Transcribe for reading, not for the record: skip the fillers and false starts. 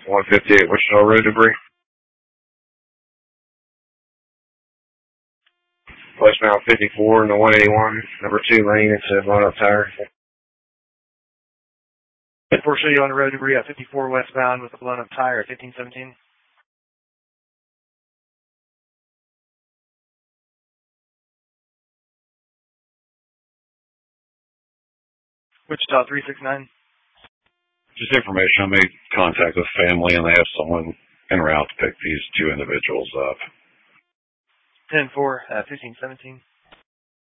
158 Wichita Road debris. Westbound 54 in the 181, number 2 lane, it's a blown up tire. 4 show you on the road debris at 54 westbound with a blown up tire at 1517. Wichita 369. Just information, I made contact with family and they have someone en route to pick these 2 individuals up. 10-4 at 1517.